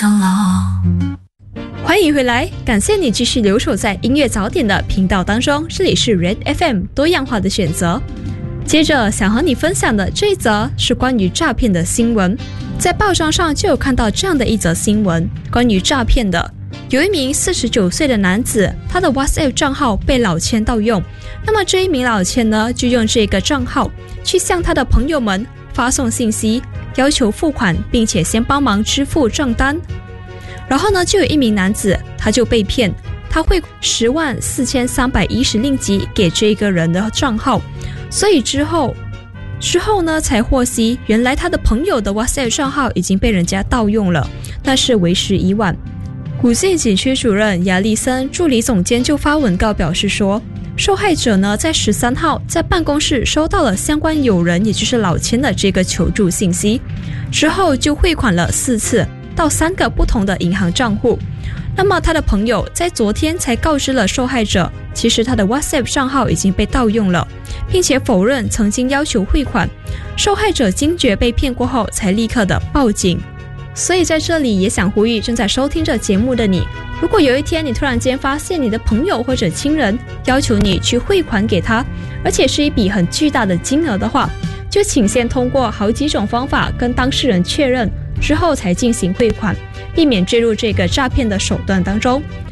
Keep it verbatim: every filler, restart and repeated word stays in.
欢迎回来，感谢你继续留守在音乐早点的频道当中，这里是 Red F M 多样化的选择。接着想和你分享的这一则是关于诈骗的新闻，在报章上就有看到这样的一则新闻，关于诈骗的。有一名四十九岁的男子，他的 WhatsApp 账号被老千盗用，那么这一名老千呢，就用这个账号去向他的朋友们发送信息，要求付款，并且先帮忙支付账单。然后呢，就有一名男子，他就被骗，他汇十万四千三百一十令吉给这个人的账号，所以之后之后呢，才获悉原来他的朋友的 WhatsApp 账号已经被人家盗用了，但是为时已晚。古晋警区主任亚历森助理总监就发文告表示说，受害者呢在十三号在办公室收到了相关友人也就是老千的这个求助信息，之后就汇款了四次到三个不同的银行账户。那么他的朋友在昨天才告知了受害者，其实他的 WhatsApp 账号已经被盗用了，并且否认曾经要求汇款。受害者惊觉被骗过后才立刻的报警。所以在这里也想呼吁正在收听这节目的你，如果有一天你突然间发现你的朋友或者亲人要求你去汇款给他，而且是一笔很巨大的金额的话，就请先通过好几种方法跟当事人确认之后才进行汇款，避免坠入这个诈骗的手段当中。